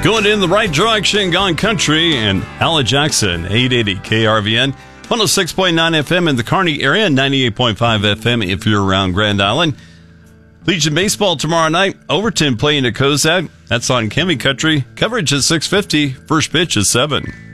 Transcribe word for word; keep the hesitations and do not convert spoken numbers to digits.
Going in the right direction, Gone Country, and Alan Jackson, eight eighty K R V N, one oh six point nine F M in the Kearney area, ninety-eight point five F M if you're around Grand Island. Legion Baseball tomorrow night, Overton playing at Cozad. That's on Kemi Country. Coverage is six fifty. First pitch is seven.